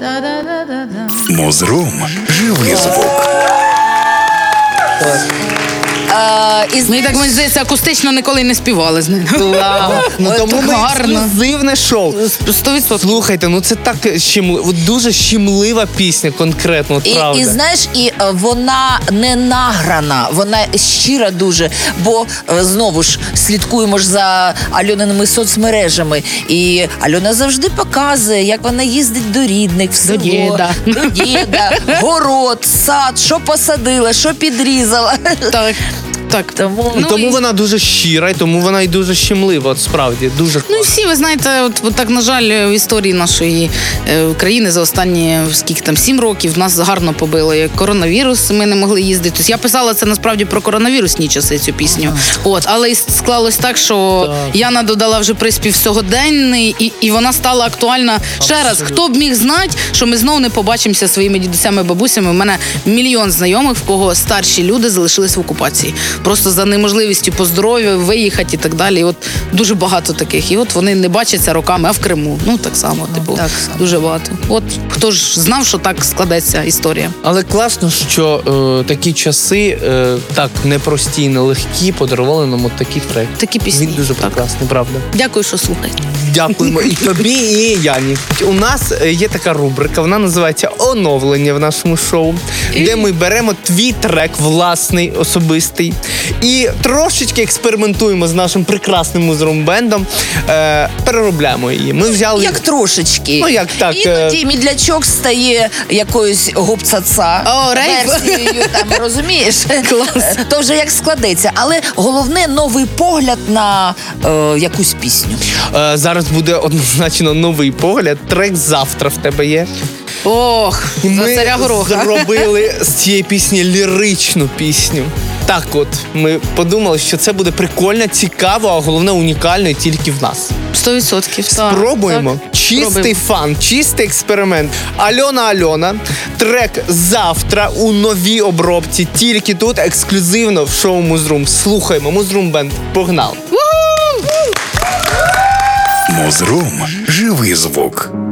Музрум. Живий звук. Ну і так, мені здається, акустично ніколи не співали з нею. Ну тому ми гарно. ексклюзивне шоу. 100%. Слухайте, ну це так дуже щемлива пісня конкретно, от правда. І знаєш, вона не награна, вона щира дуже, бо знову ж слідкуємо ж за Альониними соцмережами. І Альона завжди показує, як вона їздить до рідних, в село, до діда, город, сад, що посадила, що підрізала. Так. Тому вона дуже щира, і тому вона і дуже щемлива, от справді, дуже Ну і всі, ви знаєте, от так, на жаль, в історії нашої країни за останні, 7 років нас гарно побили. Коронавірус, ми не могли їздити. Тобто я писала це насправді про коронавірусні часи, цю пісню. Але і склалось так, що Яна додала вже приспів сьогоденний, і вона стала актуальна ще раз. Хто б міг знати, що ми знову не побачимося своїми дідусями, бабусями. У мене мільйон знайомих, в кого старші люди залишились в окупації. Просто за неможливістю по здоров'ю виїхати і так далі. І от дуже багато таких. І от вони не бачаться роками, а в Криму. Ну, так само, дуже багато. От хто ж знав, що так складеться історія. Але класно, що такі часи, так непрості і нелегкі, подарували нам от такі треки. Такі пісні. Він дуже прекрасний, правда. Дякую, що слухаєте. Дякуємо і тобі, і Яні. У нас є така рубрика, вона називається «Оновлення» в нашому шоу, де ми беремо твій трек, власний, особистий, і трошечки експериментуємо з нашим прекрасним музрум-бендом, переробляємо її. Ми взяли... Як трошечки. Ну, як так. Іноді мідлячок стає якоюсь гоп-ца-ца. Версією, там, розумієш? Клас. То вже як складеться. Але головне, новий погляд на якусь пісню. Зараз буде однозначно новий погляд. Трек «Завтра» в тебе є. Ох, за царя Гороха. Ми зробили з цієї пісні ліричну пісню. Так от, ми подумали, що це буде прикольно, цікаво, а головне унікально і тільки в нас. 100%. Спробуємо. Чистий фан, чистий експеримент. Альона, трек «Завтра» у новій обробці. Тільки тут, ексклюзивно в шоу Музрум. Слухаємо. Музрум Бенд. Погнали. Музрум. Живий звук.